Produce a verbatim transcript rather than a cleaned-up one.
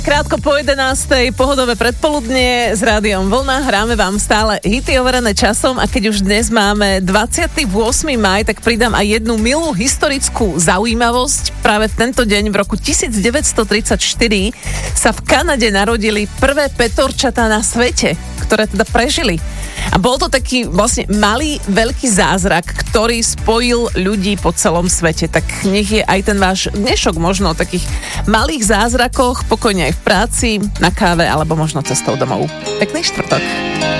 Krátko po jedenástej, pohodové predpoludnie s Rádiom Vlna. Hráme vám stále hity overené časom a keď už dnes máme dvadsiateho ôsmeho mája, tak pridám aj jednu milú historickú zaujímavosť. Práve v tento deň v roku devätnásťtridsaťštyri sa v Kanade narodili prvé petorčatá na svete, ktoré teda prežili. A bol to taký vlastne malý, veľký zázrak, ktorý spojil ľudí po celom svete. Tak nech je aj ten váš dnešok možno o takých malých zázrakoch, pokojne aj v práci, na káve alebo možno cestou domov. Pekný štvrtok.